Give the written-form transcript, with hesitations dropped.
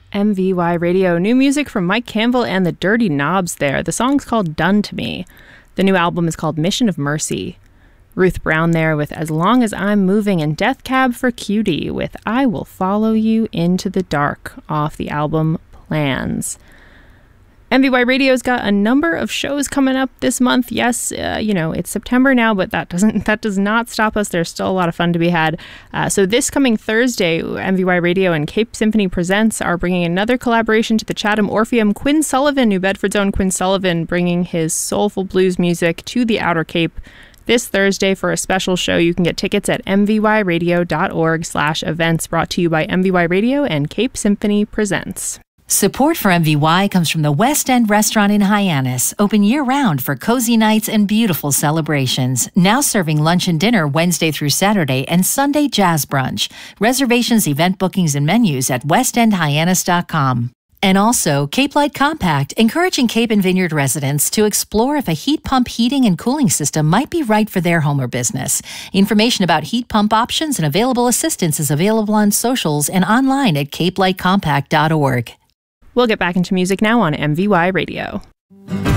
MVY Radio. New music from Mike Campbell and the Dirty Knobs there. The song's called Done to Me. The new album is called Mission of Mercy. Ruth Brown there with As Long as I'm Moving, and Death Cab for Cutie with I Will Follow You Into the Dark off the album Plans. MVY Radio's got a number of shows coming up this month. Yes, it's September now, but that does not stop us. There's still a lot of fun to be had. So this coming Thursday, MVY Radio and Cape Symphony Presents are bringing another collaboration to the Chatham Orpheum. Quinn Sullivan, New Bedford's own Quinn Sullivan, bringing his soulful blues music to the Outer Cape this Thursday for a special show. You can get tickets at mvyradio.org/events, brought to you by MVY Radio and Cape Symphony Presents. Support for MVY comes from the West End Restaurant in Hyannis, open year-round for cozy nights and beautiful celebrations. Now serving lunch and dinner Wednesday through Saturday and Sunday jazz brunch. Reservations, event bookings, and menus at westendhyannis.com. And also, Cape Light Compact, encouraging Cape and Vineyard residents to explore if a heat pump heating and cooling system might be right for their home or business. Information about heat pump options and available assistance is available on socials and online at capelightcompact.org. We'll get back into music now on MVY Radio.